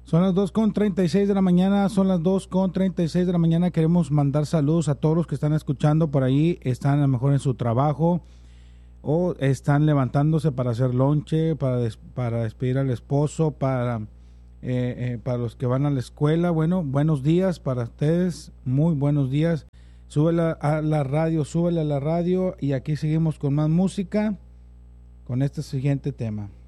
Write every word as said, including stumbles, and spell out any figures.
Son las dos con treinta y seis de la mañana, son las dos con treinta y seis de la mañana. Queremos mandar saludos a todos los que están escuchando por ahí, están a lo mejor en su trabajo o están levantándose para hacer lonche, para, des, para despedir al esposo, para, eh, eh, para los que van a la escuela. Bueno, buenos días para ustedes, muy buenos días. Súbela a la radio, súbela a la radio y aquí seguimos con más música con este siguiente tema.